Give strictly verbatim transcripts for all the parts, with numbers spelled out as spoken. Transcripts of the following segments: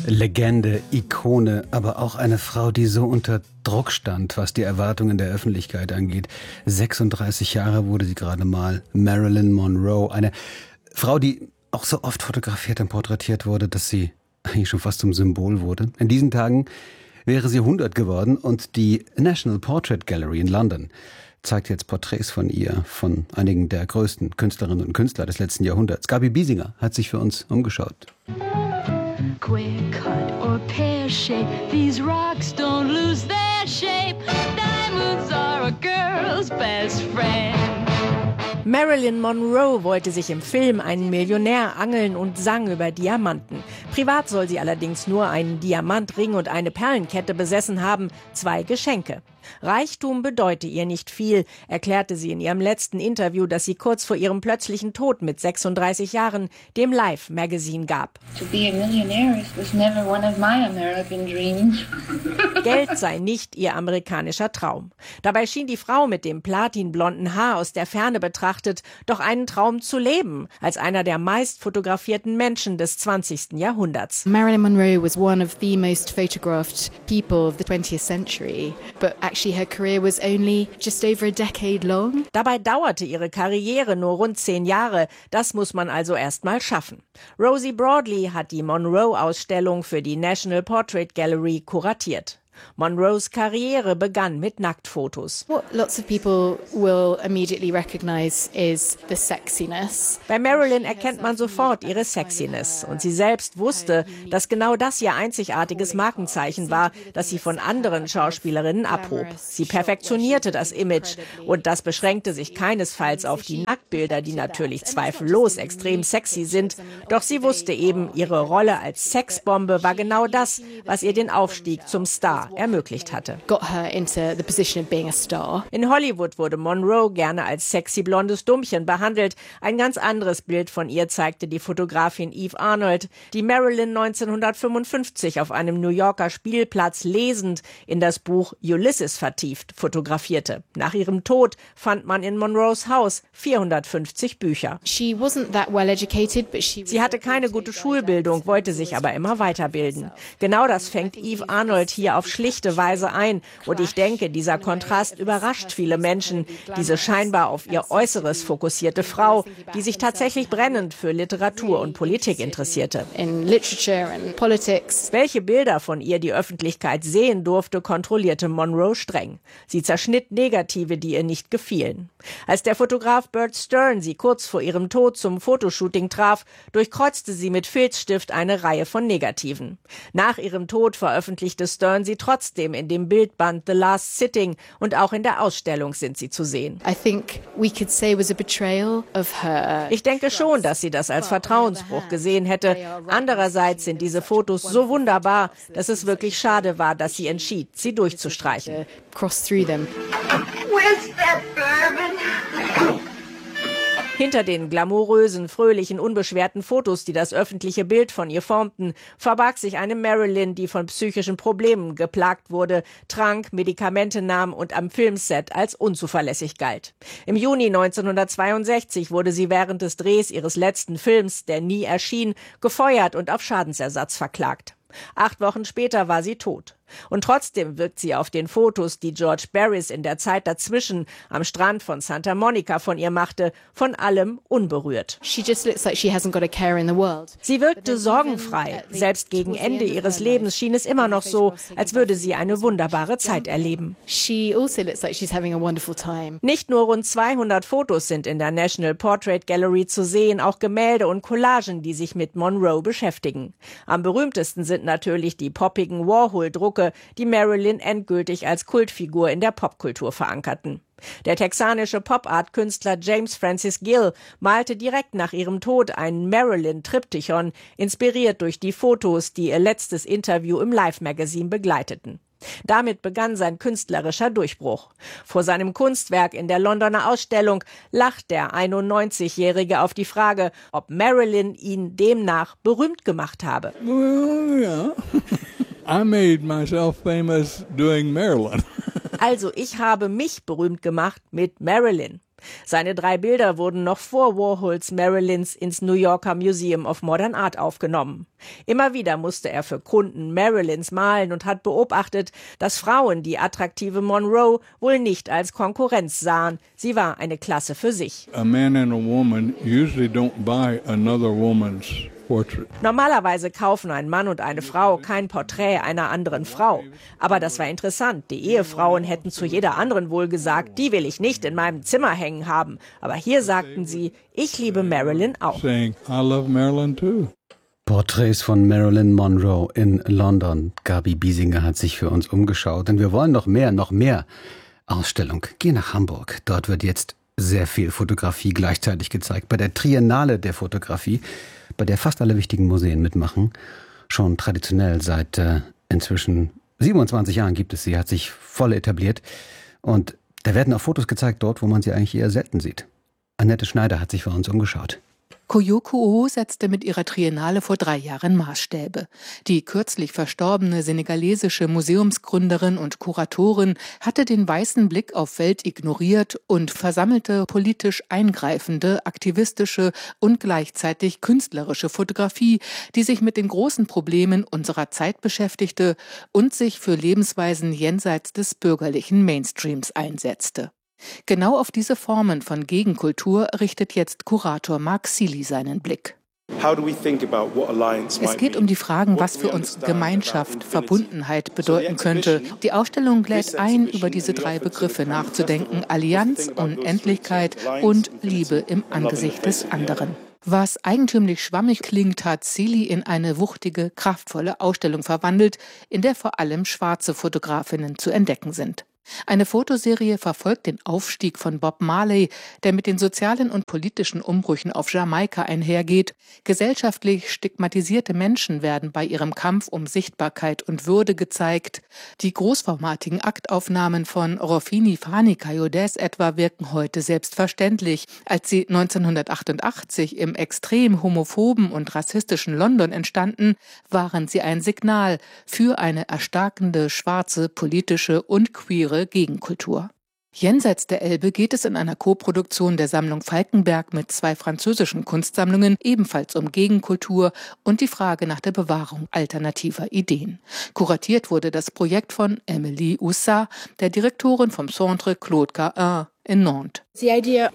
Legende, Ikone, aber auch eine Frau, die so unter Druck stand, was die Erwartungen der Öffentlichkeit angeht. sechsunddreißig Jahre wurde sie gerade mal. Marilyn Monroe, eine Frau, die auch so oft fotografiert und porträtiert wurde, dass sie eigentlich schon fast zum Symbol wurde. In diesen Tagen wäre sie hundert geworden und die National Portrait Gallery in London zeigt jetzt Porträts von ihr, von einigen der größten Künstlerinnen und Künstler des letzten Jahrhunderts. Gabi Biesinger hat sich für uns umgeschaut. Square cut or pear shape, these rocks don't lose their shape. Diamonds are a girl's best friend. Marilyn Monroe wollte sich im Film einen Millionär angeln und sang über Diamanten. Privat soll sie allerdings nur einen Diamantring und eine Perlenkette besessen haben, zwei Geschenke. Reichtum bedeute ihr nicht viel, erklärte sie in ihrem letzten Interview, das sie kurz vor ihrem plötzlichen Tod mit sechsunddreißig Jahren dem Life Magazine gab. To be a millionaire was never one of my American dreams. Geld sei nicht ihr amerikanischer Traum. Dabei schien die Frau mit dem platinblonden Haar aus der Ferne betrachtet doch einen Traum zu leben, als einer der meist fotografierten Menschen des zwanzigsten Jahrhunderts. Marilyn Monroe was one of the most photographed people of the twentieth century, but actually her career was only just over a decade long. Dabei dauerte ihre Karriere nur rund zehn Jahre. Das muss man also erst mal schaffen. Rosie Broadley hat die Monroe-Ausstellung für die National Portrait Gallery kuratiert. Monroes Karriere begann mit Nacktfotos. What lots of people will immediately recognize is the sexiness. Bei Marilyn erkennt man sofort ihre Sexiness. Und sie selbst wusste, dass genau das ihr einzigartiges Markenzeichen war, das sie von anderen Schauspielerinnen abhob. Sie perfektionierte das Image. Und das beschränkte sich keinesfalls auf die Nacktbilder, die natürlich zweifellos extrem sexy sind. Doch sie wusste eben, ihre Rolle als Sexbombe war genau das, was ihr den Aufstieg zum Star ermöglicht hatte. Got her into the position of being a star. In Hollywood wurde Monroe gerne als sexy blondes Dummchen behandelt. Ein ganz anderes Bild von ihr zeigte die Fotografin Eve Arnold, die Marilyn neunzehnhundertfünfundfünfzig auf einem New Yorker Spielplatz lesend in das Buch Ulysses vertieft fotografierte. Nach ihrem Tod fand man in Monroes Haus vierhundertfünfzig Bücher. She wasn't that well educated, but she Sie hatte keine gute Schulbildung, wollte sich aber immer weiterbilden. Genau das fängt Eve Arnold hier auf schlichte Weise ein. Und ich denke, dieser Kontrast überrascht viele Menschen. Diese scheinbar auf ihr Äußeres fokussierte Frau, die sich tatsächlich brennend für Literatur und Politik interessierte. in literature and politics. Welche Bilder von ihr die Öffentlichkeit sehen durfte, kontrollierte Monroe streng. Sie zerschnitt Negative, die ihr nicht gefielen. Als der Fotograf Bert Stern sie kurz vor ihrem Tod zum Fotoshooting traf, durchkreuzte sie mit Filzstift eine Reihe von Negativen. Nach ihrem Tod veröffentlichte Stern sie trotzdem in dem Bildband The Last Sitting und auch in der Ausstellung sind sie zu sehen. I think we could say was a betrayal of her. Ich denke schon, dass sie das als Vertrauensbruch gesehen hätte. Andererseits sind diese Fotos so wunderbar, dass es wirklich schade war, dass sie entschied, sie durchzustreichen. Cross through them. Where's that bourbon? Hinter den glamourösen, fröhlichen, unbeschwerten Fotos, die das öffentliche Bild von ihr formten, verbarg sich eine Marilyn, die von psychischen Problemen geplagt wurde, trank, Medikamente nahm und am Filmset als unzuverlässig galt. Im Juni neunzehnhundertzweiundsechzig wurde sie während des Drehs ihres letzten Films, der nie erschien, gefeuert und auf Schadensersatz verklagt. Acht Wochen später war sie tot. Und trotzdem wirkt sie auf den Fotos, die George Barris in der Zeit dazwischen am Strand von Santa Monica von ihr machte, von allem unberührt. She just looks like she hasn't got a care in the world. Sie wirkte sorgenfrei. Selbst gegen Ende ihres Lebens schien es immer noch so, als würde sie eine wunderbare Zeit erleben. She also looks like she's having a wonderful time. Nicht nur rund zweihundert Fotos sind in der National Portrait Gallery zu sehen, auch Gemälde und Collagen, die sich mit Monroe beschäftigen. Am berühmtesten sind natürlich die poppigen Warhol-Drucke, die Marilyn endgültig als Kultfigur in der Popkultur verankerten. Der texanische Pop-Art-Künstler James Francis Gill malte direkt nach ihrem Tod einen Marilyn-Triptychon, inspiriert durch die Fotos, die ihr letztes Interview im Life Magazine begleiteten. Damit begann sein künstlerischer Durchbruch. Vor seinem Kunstwerk in der Londoner Ausstellung lacht der einundneunzigjährige auf die Frage, ob Marilyn ihn demnach berühmt gemacht habe. Well, yeah. I made myself famous doing Marilyn. Also ich habe mich berühmt gemacht mit Marilyn. Seine drei Bilder wurden noch vor Warhols Marilyns ins New Yorker Museum of Modern Art aufgenommen. Immer wieder musste er für Kunden Marilyns malen und hat beobachtet, dass Frauen die attraktive Monroe wohl nicht als Konkurrenz sahen. Sie war eine Klasse für sich. A man and a woman usually don't buy another woman's portrait. Normalerweise kaufen ein Mann und eine Frau kein Porträt einer anderen Frau. Aber das war interessant. Die Ehefrauen hätten zu jeder anderen wohl gesagt, die will ich nicht in meinem Zimmer hängen haben. Aber hier sagten sie, ich liebe Marilyn auch. Saying, I love Marilyn too. Porträts von Marilyn Monroe in London. Gabi Biesinger hat sich für uns umgeschaut. Und wir wollen noch mehr, noch mehr Ausstellung. Geh nach Hamburg. Dort wird jetzt sehr viel Fotografie gleichzeitig gezeigt. Bei der Triennale der Fotografie, bei der fast alle wichtigen Museen mitmachen. Schon traditionell seit äh, inzwischen siebenundzwanzig Jahren gibt es sie, hat sich voll etabliert. Und da werden auch Fotos gezeigt dort, wo man sie eigentlich eher selten sieht. Annette Schneider hat sich für uns umgeschaut. Koyoko Oho setzte mit ihrer Triennale vor drei Jahren Maßstäbe. Die kürzlich verstorbene senegalesische Museumsgründerin und Kuratorin hatte den weißen Blick auf Welt ignoriert und versammelte politisch eingreifende, aktivistische und gleichzeitig künstlerische Fotografie, die sich mit den großen Problemen unserer Zeit beschäftigte und sich für Lebensweisen jenseits des bürgerlichen Mainstreams einsetzte. Genau auf diese Formen von Gegenkultur richtet jetzt Kurator Mark Seeley seinen Blick. Es geht um die Fragen, was für uns Gemeinschaft, Verbundenheit bedeuten könnte. Die Ausstellung lädt ein, über diese drei Begriffe nachzudenken: Allianz, Unendlichkeit und Liebe im Angesicht des anderen. Was eigentümlich schwammig klingt, hat Seeley in eine wuchtige, kraftvolle Ausstellung verwandelt, in der vor allem schwarze Fotografinnen zu entdecken sind. Eine Fotoserie verfolgt den Aufstieg von Bob Marley, der mit den sozialen und politischen Umbrüchen auf Jamaika einhergeht. Gesellschaftlich stigmatisierte Menschen werden bei ihrem Kampf um Sichtbarkeit und Würde gezeigt. Die großformatigen Aktaufnahmen von Rofini Fani Kayodès etwa wirken heute selbstverständlich. Als sie neunzehnhundertachtundachtzig im extrem homophoben und rassistischen London entstanden, waren sie ein Signal für eine erstarkende schwarze politische und queere Gegenkultur. Jenseits der Elbe geht es in einer Koproduktion der Sammlung Falkenberg mit zwei französischen Kunstsammlungen ebenfalls um Gegenkultur und die Frage nach der Bewahrung alternativer Ideen. Kuratiert wurde das Projekt von Emilie Oussat, der Direktorin vom Centre Claude Cahun in Nantes. Die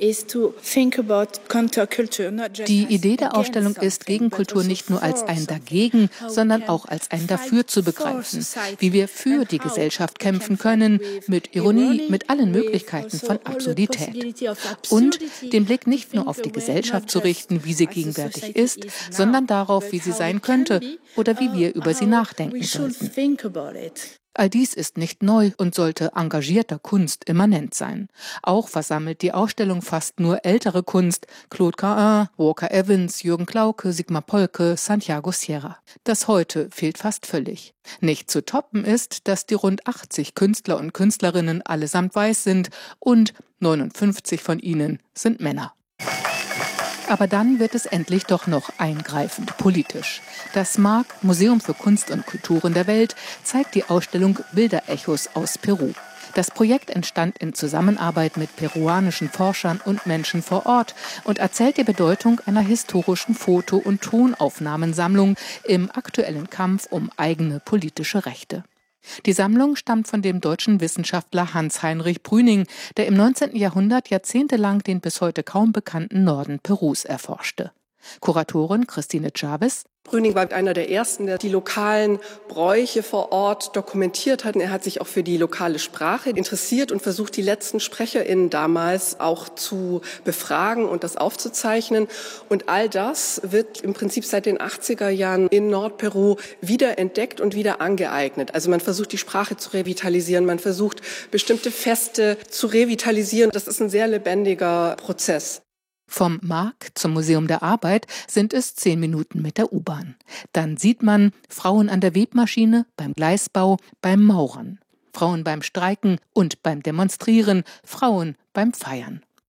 Idee der Ausstellung ist, Gegenkultur nicht nur als ein Dagegen, sondern auch als ein Dafür zu begreifen, wie wir für die Gesellschaft kämpfen können, mit Ironie, mit allen Möglichkeiten von Absurdität. Und den Blick nicht nur auf die Gesellschaft zu richten, wie sie gegenwärtig ist, sondern darauf, wie sie sein könnte oder wie wir über sie nachdenken sollten. All dies ist nicht neu und sollte engagierter Kunst immanent sein. Auch versammelt die Ausstellung fast nur ältere Kunst: Claude Cahun, Walker Evans, Jürgen Klauke, Sigmar Polke, Santiago Sierra. Das Heute fehlt fast völlig. Nicht zu toppen ist, dass die rund achtzig Künstler und Künstlerinnen allesamt weiß sind und neunundfünfzig von ihnen sind Männer. Aber dann wird es endlich doch noch eingreifend politisch. Das M A G, Museum für Kunst und Kulturen der Welt, zeigt die Ausstellung Bilderechos aus Peru. Das Projekt entstand in Zusammenarbeit mit peruanischen Forschern und Menschen vor Ort und erzählt die Bedeutung einer historischen Foto- und Tonaufnahmensammlung im aktuellen Kampf um eigene politische Rechte. Die Sammlung stammt von dem deutschen Wissenschaftler Hans-Heinrich Brüning, der im neunzehnten Jahrhundert jahrzehntelang den bis heute kaum bekannten Norden Perus erforschte. Kuratorin Christine Chavez: Brüning war einer der ersten, der die lokalen Bräuche vor Ort dokumentiert hat. Er hat sich auch für die lokale Sprache interessiert und versucht, die letzten SprecherInnen damals auch zu befragen und das aufzuzeichnen. Und all das wird im Prinzip seit den achtziger Jahren in Nordperu wieder entdeckt und wieder angeeignet. Also man versucht, die Sprache zu revitalisieren, man versucht, bestimmte Feste zu revitalisieren. Das ist ein sehr lebendiger Prozess. Vom M A G zum Museum der Arbeit sind es zehn Minuten mit der U-Bahn. Dann sieht man Frauen an der Webmaschine, beim Gleisbau, beim Maurern. Frauen beim Streiken und beim Demonstrieren, Frauen beim Feiern.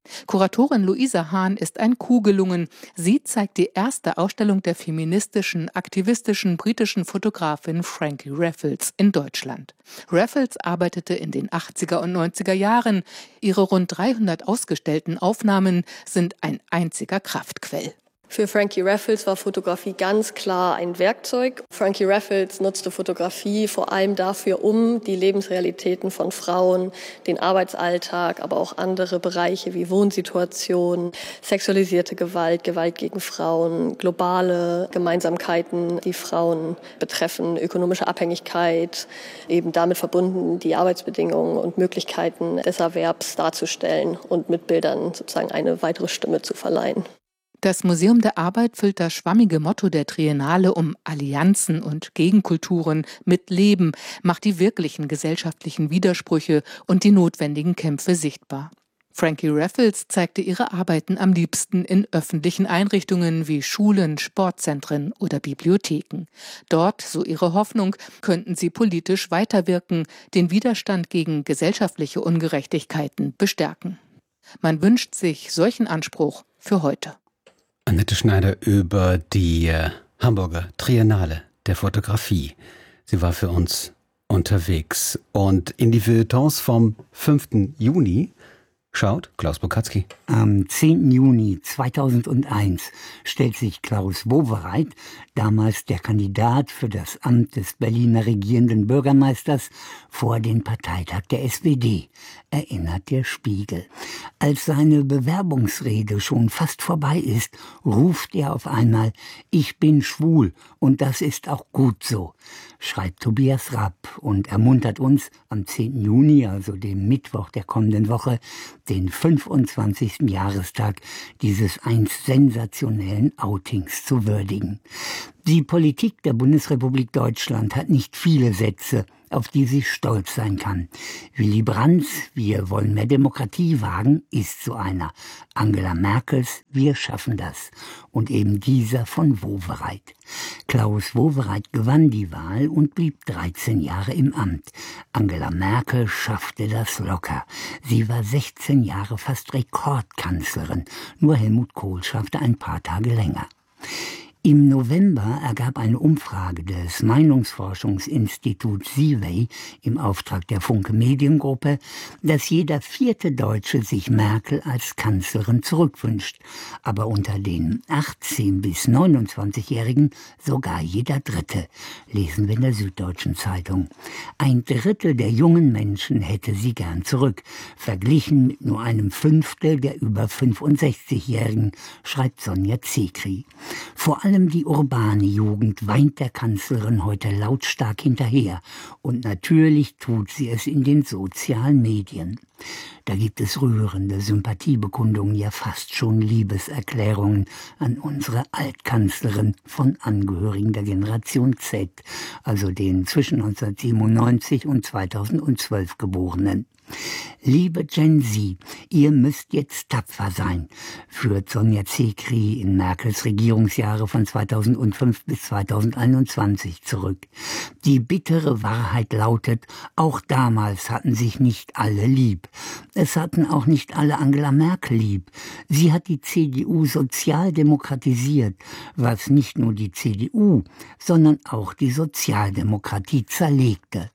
Kuratorin Luisa Hahn ist ein Coup gelungen. Sie zeigt die erste Ausstellung der feministischen, aktivistischen britischen Fotografin Frankie Raffles in Deutschland. Raffles arbeitete in den achtziger und neunziger Jahren. Ihre rund dreihundert ausgestellten Aufnahmen sind ein einziger Kraftquell. Für Frankie Raffles war Fotografie ganz klar ein Werkzeug. Frankie Raffles nutzte Fotografie vor allem dafür, um die Lebensrealitäten von Frauen, den Arbeitsalltag, aber auch andere Bereiche wie Wohnsituationen, sexualisierte Gewalt, Gewalt gegen Frauen, globale Gemeinsamkeiten, die Frauen betreffen, ökonomische Abhängigkeit, eben damit verbunden die Arbeitsbedingungen und Möglichkeiten des Erwerbs darzustellen und mit Bildern sozusagen eine weitere Stimme zu verleihen. Das Museum der Arbeit füllt das schwammige Motto der Triennale um Allianzen und Gegenkulturen mit Leben, macht die wirklichen gesellschaftlichen Widersprüche und die notwendigen Kämpfe sichtbar. Frankie Raffles zeigte ihre Arbeiten am liebsten in öffentlichen Einrichtungen wie Schulen, Sportzentren oder Bibliotheken. Dort, so ihre Hoffnung, könnten sie politisch weiterwirken, den Widerstand gegen gesellschaftliche Ungerechtigkeiten bestärken. Man wünscht sich solchen Anspruch für heute. Annette Schneider über die äh, Hamburger Triennale der Fotografie. Sie war für uns unterwegs. Und in die Feuilletons vom fünften Juni schaut Klaus Bokatzky. Am zehnten Juni zweitausendeins stellt sich Klaus Wowereit, damals der Kandidat für das Amt des Berliner regierenden Bürgermeisters, vor den Parteitag der S P D, erinnert der Spiegel. Als seine Bewerbungsrede schon fast vorbei ist, ruft er auf einmal: Ich bin schwul und das ist auch gut so, schreibt Tobias Rapp und ermuntert uns, am zehnten Juni, also dem Mittwoch der kommenden Woche, den fünfundzwanzigsten Jahrestag dieses einst sensationellen Outings zu würdigen. Die Politik der Bundesrepublik Deutschland hat nicht viele Sätze, auf die sie stolz sein kann. Willy Brandts Wir wollen mehr Demokratie wagen ist so einer. Angela Merkels Wir schaffen das. Und eben dieser von Wowereit. Klaus Wowereit gewann die Wahl und blieb dreizehn Jahre im Amt. Angela Merkel schaffte das locker. Sie war sechzehn Jahre fast Rekordkanzlerin. Nur Helmut Kohl schaffte ein paar Tage länger. Im November ergab eine Umfrage des Meinungsforschungsinstituts Sivey im Auftrag der Funke Mediengruppe, dass jeder vierte Deutsche sich Merkel als Kanzlerin zurückwünscht, aber unter den achtzehn- bis neunundzwanzigjährigen sogar jeder Dritte, lesen wir in der Süddeutschen Zeitung. Ein Drittel der jungen Menschen hätte sie gern zurück, verglichen mit nur einem Fünftel der über fünfundsechzigjährigen, schreibt Sonja Zekri. Vor allem die urbane Jugend weint der Kanzlerin heute lautstark hinterher. Und natürlich tut sie es in den sozialen Medien. Da gibt es rührende Sympathiebekundungen, ja fast schon Liebeserklärungen an unsere Altkanzlerin von Angehörigen der Generation Z, also den zwischen neunzehnhundertsiebenundneunzig und zweitausendzwölf Geborenen. Liebe Gen Z, ihr müsst jetzt tapfer sein, führt Sonja Zekri in Merkels Regierungsjahre von zweitausendfünf bis zweitausendeinundzwanzig zurück. Die bittere Wahrheit lautet, auch damals hatten sich nicht alle lieb. Es hatten auch nicht alle Angela Merkel lieb. Sie hat die C D U sozialdemokratisiert, was nicht nur die C D U, sondern auch die Sozialdemokratie zerlegte.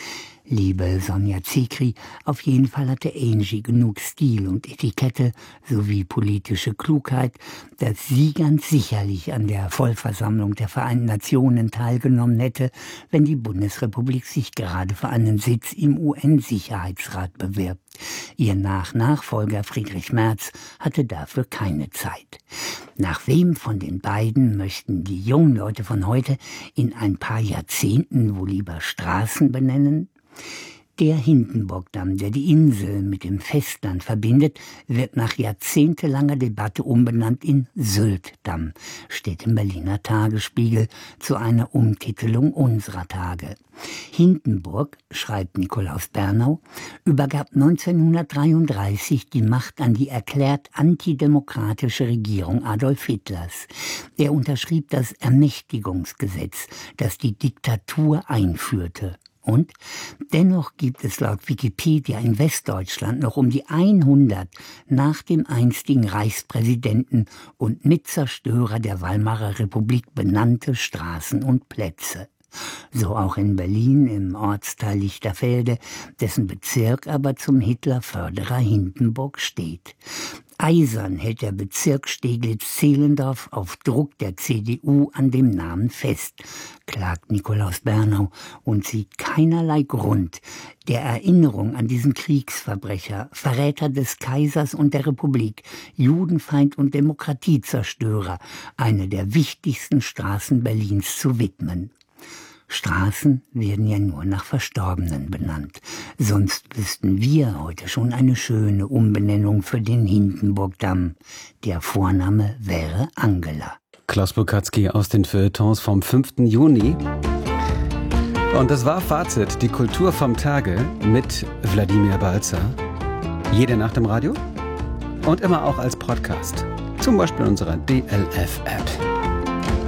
Liebe Sonja Zekri, auf jeden Fall hatte Angie genug Stil und Etikette sowie politische Klugheit, dass sie ganz sicherlich an der Vollversammlung der Vereinten Nationen teilgenommen hätte, wenn die Bundesrepublik sich gerade für einen Sitz im U N-Sicherheitsrat bewirbt. Ihr Nach-Nachfolger Friedrich Merz hatte dafür keine Zeit. Nach wem von den beiden möchten die jungen Leute von heute in ein paar Jahrzehnten wohl lieber Straßen benennen? Der Hindenburgdamm, der die Insel mit dem Festland verbindet, wird nach jahrzehntelanger Debatte umbenannt in Sylt-Damm, steht im Berliner Tagesspiegel zu einer Umtitelung unserer Tage. Hindenburg, schreibt Nikolaus Bernau, übergab neunzehnhundertdreiunddreißig die Macht an die erklärt antidemokratische Regierung Adolf Hitlers. Er unterschrieb das Ermächtigungsgesetz, das die Diktatur einführte. Und dennoch gibt es laut Wikipedia in Westdeutschland noch um die hundert nach dem einstigen Reichspräsidenten und Mitzerstörer der Weimarer Republik benannte Straßen und Plätze. So auch in Berlin im Ortsteil Lichterfelde, dessen Bezirk aber zum Hitlerförderer Hindenburg steht. Eisern hält der Bezirk Steglitz-Zehlendorf auf Druck der C D U an dem Namen fest, klagt Nikolaus Bernau und sieht keinerlei Grund, der Erinnerung an diesen Kriegsverbrecher, Verräter des Kaisers und der Republik, Judenfeind und Demokratiezerstörer, eine der wichtigsten Straßen Berlins zu widmen. Straßen werden ja nur nach Verstorbenen benannt. Sonst wüssten wir heute schon eine schöne Umbenennung für den Hindenburgdamm. Der Vorname wäre Angela. Klaus Burkatzky aus den Feuilletons vom fünften Juni. Und das war Fazit, die Kultur vom Tage mit Wladimir Balzer. Jede Nacht im Radio und immer auch als Podcast. Zum Beispiel in unserer D L F-App.